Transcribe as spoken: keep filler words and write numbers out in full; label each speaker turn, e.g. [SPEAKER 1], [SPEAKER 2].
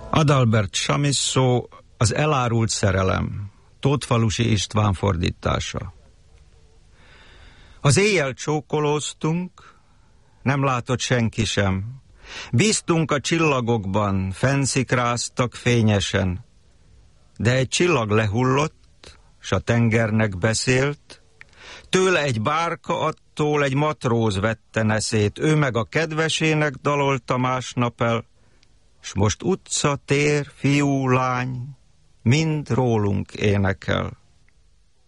[SPEAKER 1] Adalbert Chamisso, Az elárult szerelem, Tótfalusi István fordítása. Az éjjel csókolóztunk, nem látott senki sem. Bíztunk a csillagokban, fennszikráztak fényesen. De egy csillag lehullott, s a tengernek beszélt. Tőle egy bárka, attól egy matróz vette neszét. Ő meg a kedvesének dalolta másnap el, s most utca, tér, fiú, lány, mind rólunk énekel.